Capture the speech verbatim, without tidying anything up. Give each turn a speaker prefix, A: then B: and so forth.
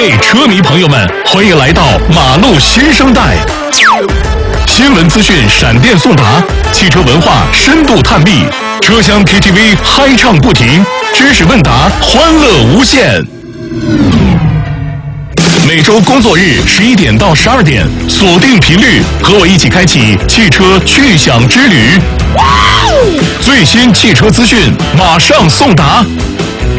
A: 位车迷朋友们，欢迎来到马路新生代。新闻资讯闪电送达，汽车文化深度探秘，车厢 K T V 嗨唱不停，知识问答欢乐无限。每周工作日十一点到十二点，锁定频率，和我一起开启汽车趣享之旅。最新汽车资讯马上送达。